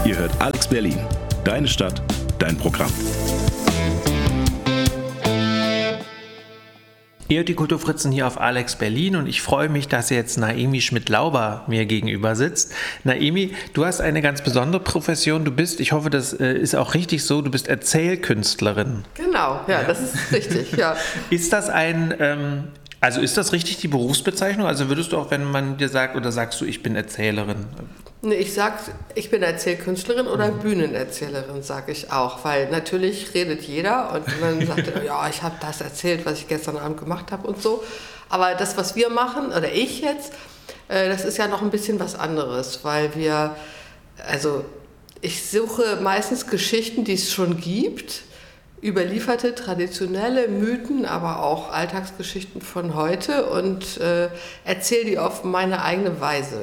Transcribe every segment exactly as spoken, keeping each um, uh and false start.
Ihr hört Alex Berlin. Deine Stadt, dein Programm. Ihr hört die Kulturfritzen hier auf Alex Berlin und ich freue mich, dass jetzt Naemi Schmidt-Lauber mir gegenüber sitzt. Naemi, du hast eine ganz besondere Profession. Du bist, ich hoffe, das ist auch richtig so, du bist Erzählkünstlerin. Genau, ja, ja. Das ist richtig, ja. Ist das ein, ähm, also ist das richtig die Berufsbezeichnung? Also würdest du auch, wenn man dir sagt, oder sagst du, ich bin Erzählerin? Nee, ich sag, ich bin Erzählkünstlerin oder mhm. Bühnenerzählerin, sage ich auch, weil natürlich redet jeder und man sagt, ja, ich habe das erzählt, was ich gestern Abend gemacht habe und so. Aber das, was wir machen, oder ich jetzt, äh, das ist ja noch ein bisschen was anderes, weil wir, also ich suche meistens Geschichten, die es schon gibt, überlieferte traditionelle Mythen, aber auch Alltagsgeschichten von heute und äh, erzähle die auf meine eigene Weise.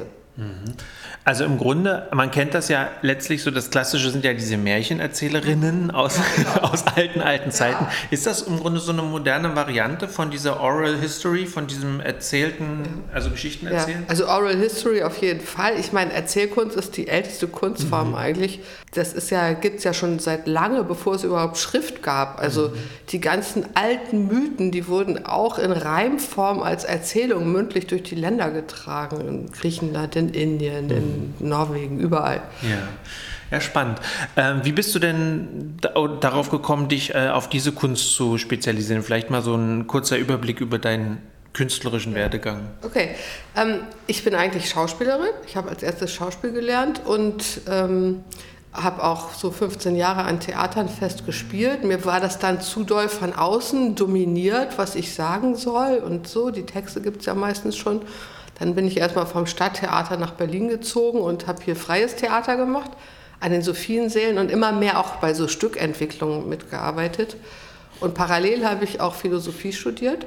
Also im Grunde, man kennt das ja letztlich so, das Klassische sind ja diese Märchenerzählerinnen aus, ja, genau. aus alten, alten Zeiten. Ja. Ist das im Grunde so eine moderne Variante von dieser Oral History, von diesem erzählten, ja. also Geschichten erzählen? Ja. Also Oral History auf jeden Fall. Ich meine, Erzählkunst ist die älteste Kunstform mhm. eigentlich. Das ist ja, gibt es ja schon seit lange, bevor es überhaupt Schrift gab. Also mhm. die ganzen alten Mythen, die wurden auch in Reimform als Erzählung mündlich durch die Länder getragen. In Griechenland, in Indien, in Norwegen, überall. Ja, ja, spannend. Ähm, wie bist du denn da, darauf gekommen, dich äh, auf diese Kunst zu spezialisieren? Vielleicht mal so ein kurzer Überblick über deinen künstlerischen Werdegang. Okay, ähm, ich bin eigentlich Schauspielerin. Ich habe als erstes Schauspiel gelernt und ähm, habe auch so fünfzehn Jahre an Theatern fest gespielt. Mir war das dann zu doll von außen dominiert, was ich sagen soll und so. Die Texte gibt es ja meistens schon. Dann bin ich erstmal vom Stadttheater nach Berlin gezogen und habe hier freies Theater gemacht, an den Sophiensälen und immer mehr auch bei so Stückentwicklungen mitgearbeitet. Und parallel habe ich auch Philosophie studiert.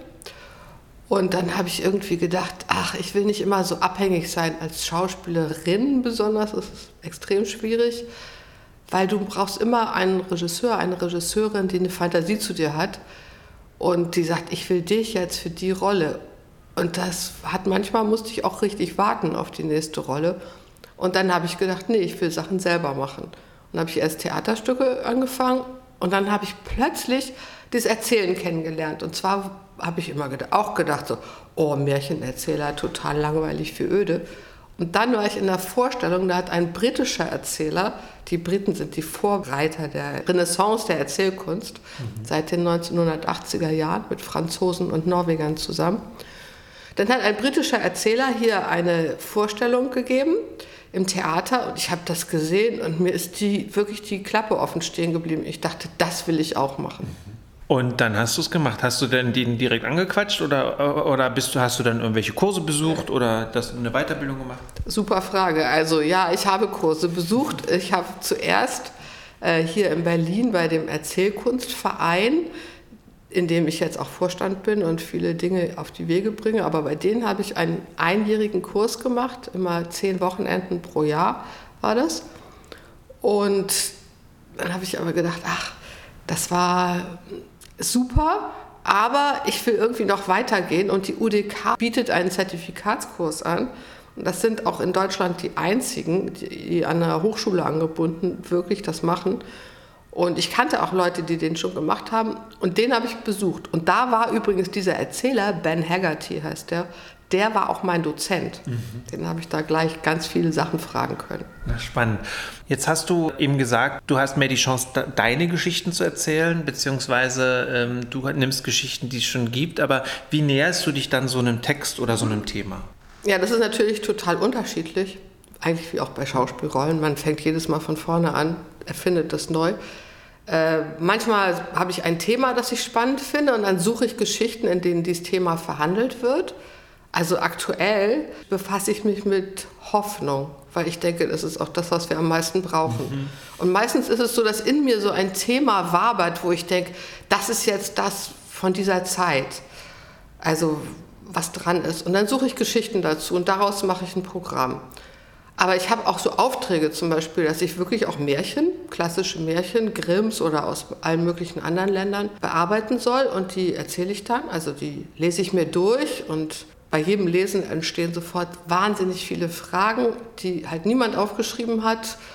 Und dann habe ich irgendwie gedacht, ach, ich will nicht immer so abhängig sein als Schauspielerin besonders, das ist extrem schwierig, weil du brauchst immer einen Regisseur, eine Regisseurin, die eine Fantasie zu dir hat und die sagt, ich will dich jetzt für die Rolle. Und das hat manchmal musste ich auch richtig warten auf die nächste Rolle. Und dann habe ich gedacht, nee, ich will Sachen selber machen. Und dann habe ich erst Theaterstücke angefangen und dann habe ich plötzlich das Erzählen kennengelernt. Und zwar habe ich immer gedacht, auch gedacht so, oh, Märchenerzähler, total langweilig für öde. Und dann war ich in der Vorstellung, da hat ein britischer Erzähler, die Briten sind die Vorreiter der Renaissance der Erzählkunst, mhm. seit den neunzehnhundertachtziger Jahren mit Franzosen und Norwegern zusammen. Dann hat ein britischer Erzähler hier eine Vorstellung gegeben im Theater und ich habe das gesehen und mir ist die, wirklich die Klappe offen stehen geblieben. Ich dachte, das will ich auch machen. Und dann hast du es gemacht. Hast du denn den direkt angequatscht oder, oder bist du, hast du dann irgendwelche Kurse besucht oder das, eine Weiterbildung gemacht? Super Frage. Also ja, ich habe Kurse besucht. Ich habe zuerst äh, hier in Berlin bei dem Erzählkunstverein, in dem ich jetzt auch Vorstand bin und viele Dinge auf die Wege bringe. Aber bei denen habe ich einen einjährigen Kurs gemacht, immer zehn Wochenenden pro Jahr war das. Und dann habe ich aber gedacht, ach, das war super, aber ich will irgendwie noch weitergehen. Und die U D K bietet einen Zertifikatskurs an. Und das sind auch in Deutschland die einzigen, die an der Hochschule angebunden wirklich das machen. Und ich kannte auch Leute, die den schon gemacht haben und den habe ich besucht. Und da war übrigens dieser Erzähler, Ben Haggerty heißt der, der war auch mein Dozent. Mhm. Den habe ich da gleich ganz viele Sachen fragen können. Na, spannend. Jetzt hast du eben gesagt, du hast mehr die Chance, deine Geschichten zu erzählen, beziehungsweise ähm, du nimmst Geschichten, die es schon gibt, aber wie näherst du dich dann so einem Text oder so einem Thema? Ja, das ist natürlich total unterschiedlich. Eigentlich wie auch bei Schauspielrollen. Man fängt jedes Mal von vorne an, erfindet das neu. Äh, manchmal habe ich ein Thema, das ich spannend finde und dann suche ich Geschichten, in denen dieses Thema verhandelt wird. Also aktuell befasse ich mich mit Hoffnung, weil ich denke, das ist auch das, was wir am meisten brauchen. Mhm. Und meistens ist es so, dass in mir so ein Thema wabert, wo ich denke, das ist jetzt das von dieser Zeit. Also was dran ist. Und dann suche ich Geschichten dazu und daraus mache ich ein Programm. Aber ich habe auch so Aufträge zum Beispiel, dass ich wirklich auch Märchen, klassische Märchen, Grimms oder aus allen möglichen anderen Ländern bearbeiten soll und die erzähle ich dann. Also die lese ich mir durch und bei jedem Lesen entstehen sofort wahnsinnig viele Fragen, die halt niemand aufgeschrieben hat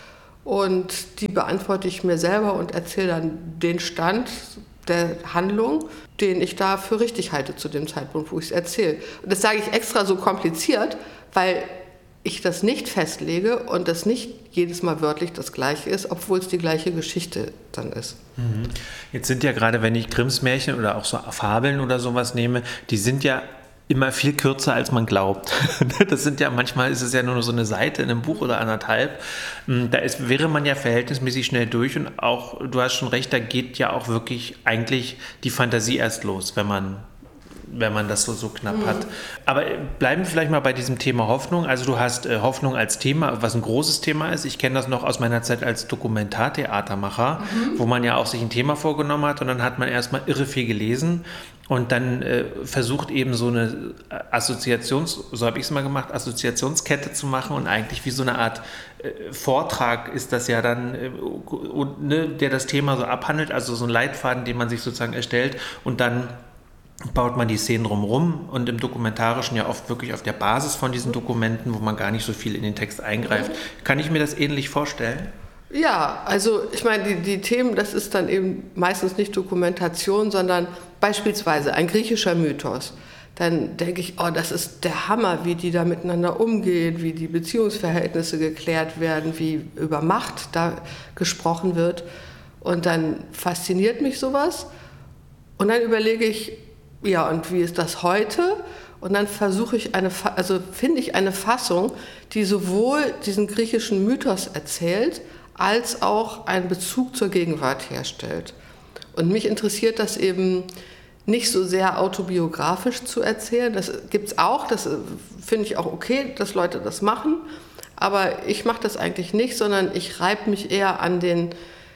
und die beantworte ich mir selber und erzähle dann den Stand der Handlung, den ich da für richtig halte zu dem Zeitpunkt, wo ich es erzähle. Und das sage ich extra so kompliziert, weil ich das nicht festlege und das nicht jedes Mal wörtlich das Gleiche ist, obwohl es die gleiche Geschichte dann ist. Jetzt sind ja gerade, wenn ich Grimms Märchen oder auch so Fabeln oder sowas nehme, die sind ja immer viel kürzer, als man glaubt. Das sind ja, manchmal ist es ja nur so eine Seite in einem Buch oder anderthalb. Da ist, wäre man ja verhältnismäßig schnell durch und auch, du hast schon recht, da geht ja auch wirklich eigentlich die Fantasie erst los, wenn man wenn man das so, so knapp mhm. hat. Aber bleiben wir vielleicht mal bei diesem Thema Hoffnung. Also du hast äh, Hoffnung als Thema, was ein großes Thema ist. Ich kenne das noch aus meiner Zeit als Dokumentartheatermacher, mhm. wo man ja auch sich ein Thema vorgenommen hat und dann hat man erstmal irre viel gelesen und dann äh, versucht eben so eine Assoziations, so habe ich es mal gemacht, Assoziationskette zu machen und eigentlich wie so eine Art äh, Vortrag ist das ja dann, äh, und, ne, der das Thema so abhandelt, also so ein Leitfaden, den man sich sozusagen erstellt und dann baut man die Szenen drumherum und im Dokumentarischen ja oft wirklich auf der Basis von diesen Dokumenten, wo man gar nicht so viel in den Text eingreift. Kann ich mir das ähnlich vorstellen? Ja, also ich meine, die, die Themen, das ist dann eben meistens nicht Dokumentation, sondern beispielsweise ein griechischer Mythos. Dann denke ich, oh, das ist der Hammer, wie die da miteinander umgehen, wie die Beziehungsverhältnisse geklärt werden, wie über Macht da gesprochen wird. Und dann fasziniert mich sowas. Und dann überlege ich, ja, und wie ist das heute? Und dann versuche ich eine, also finde ich eine Fassung, die sowohl diesen griechischen Mythos erzählt, als auch einen Bezug zur Gegenwart herstellt. Und mich interessiert das eben nicht so sehr autobiografisch zu erzählen. Das gibt es auch, das finde ich auch okay, dass Leute das machen. Aber ich mache das eigentlich nicht, sondern ich reibe mich eher an den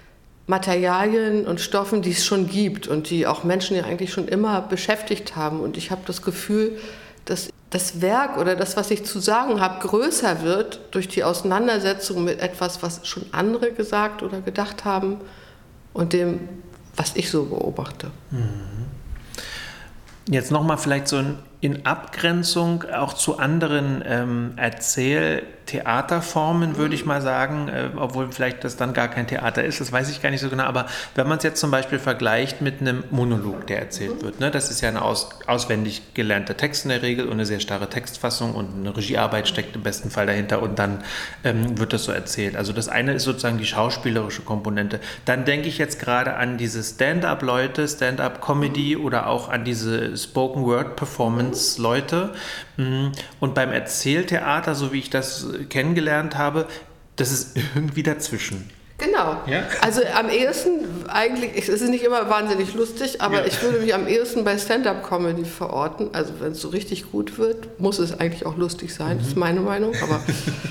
Materialien und Stoffen, die es schon gibt und die auch Menschen ja eigentlich schon immer beschäftigt haben. Und ich habe das Gefühl, dass das Werk oder das, was ich zu sagen habe, größer wird durch die Auseinandersetzung mit etwas, was schon andere gesagt oder gedacht haben und dem, was ich so beobachte. Jetzt nochmal vielleicht so in Abgrenzung auch zu anderen ähm, Erzähl-Theaterformen, würde ich mal sagen, äh, obwohl vielleicht das dann gar kein Theater ist, das weiß ich gar nicht so genau, aber wenn man es jetzt zum Beispiel vergleicht mit einem Monolog, der erzählt wird, ne, das ist ja ein aus, auswendig gelernter Text in der Regel und eine sehr starre Textfassung und eine Regiearbeit steckt im besten Fall dahinter und dann ähm, wird das so erzählt. Also das eine ist sozusagen die schauspielerische Komponente. Dann denke ich jetzt gerade an diese Stand-up-Leute, Stand-up-Comedy oder auch an diese Spoken-Word-Performance Leute. Und beim Erzähltheater, so wie ich das kennengelernt habe, das ist irgendwie dazwischen. Genau. Ja? Also am ehesten, eigentlich, es ist nicht immer wahnsinnig lustig, aber ja. ich würde mich am ehesten bei Stand-up-Comedy verorten. Also wenn es so richtig gut wird, muss es eigentlich auch lustig sein, mhm. das ist meine Meinung, aber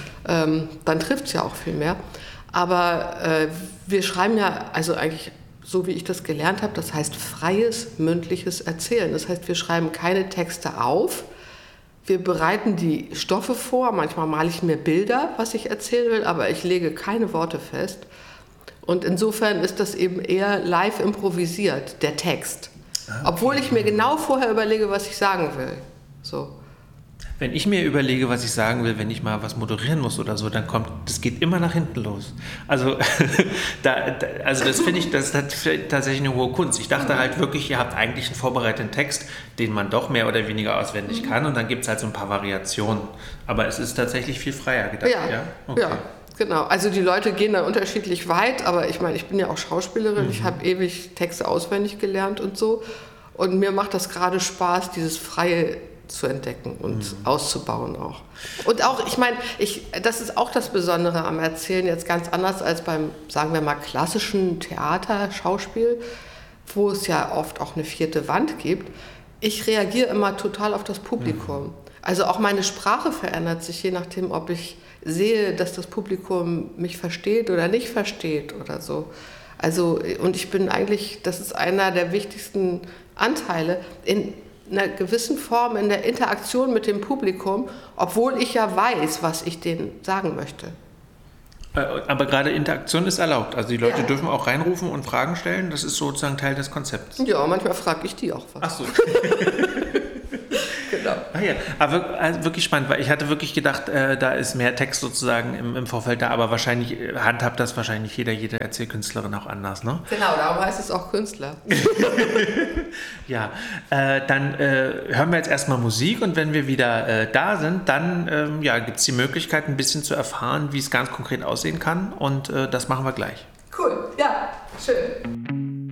ähm, dann trifft es ja auch viel mehr. Aber äh, wir schreiben ja, also eigentlich so wie ich das gelernt habe, das heißt freies, mündliches Erzählen. Das heißt, wir schreiben keine Texte auf, wir bereiten die Stoffe vor, manchmal male ich mir Bilder, was ich erzählen will, aber ich lege keine Worte fest. Und insofern ist das eben eher live improvisiert, der Text. Okay. Obwohl ich mir genau vorher überlege, was ich sagen will. So. Wenn ich mir überlege, was ich sagen will, wenn ich mal was moderieren muss oder so, dann kommt, das geht immer nach hinten los. Also, da, da, also das finde ich, das ist tatsächlich eine hohe Kunst. Ich dachte halt wirklich, ihr habt eigentlich einen vorbereiteten Text, den man doch mehr oder weniger auswendig kann und dann gibt es halt so ein paar Variationen. Aber es ist tatsächlich viel freier gedacht. Ja, ja? Okay. Ja. Genau, also die Leute gehen da unterschiedlich weit, aber ich meine, ich bin ja auch Schauspielerin, mhm. ich habe ewig Texte auswendig gelernt und so und mir macht das gerade Spaß, dieses freie zu entdecken und mhm. auszubauen auch. Und auch, ich meine, ich, das ist auch das Besondere am Erzählen, jetzt ganz anders als beim, sagen wir mal, klassischen Theater, Schauspiel, wo es ja oft auch eine vierte Wand gibt. Ich reagiere immer total auf das Publikum. Mhm. Also auch meine Sprache verändert sich, je nachdem, ob ich sehe, dass das Publikum mich versteht oder nicht versteht oder so. Also, und ich bin eigentlich, das ist einer der wichtigsten Anteile, in einer gewissen Form in der Interaktion mit dem Publikum, obwohl ich ja weiß, was ich denen sagen möchte. Aber gerade Interaktion ist erlaubt. Also die Leute ja. dürfen auch reinrufen und Fragen stellen. Das ist sozusagen Teil des Konzepts. Ja, manchmal frage ich die auch was. Ach so. Genau. Ah ja, aber also wirklich spannend, weil ich hatte wirklich gedacht, äh, da ist mehr Text sozusagen im, im Vorfeld da, aber wahrscheinlich äh, handhabt das wahrscheinlich jeder, jede Erzählkünstlerin auch anders, ne? Genau, darum heißt es auch Künstler. Ja, äh, dann äh, hören wir jetzt erstmal Musik und wenn wir wieder äh, da sind, dann ähm, ja, gibt es die Möglichkeit, ein bisschen zu erfahren, wie es ganz konkret aussehen kann und äh, das machen wir gleich. Cool, ja, schön.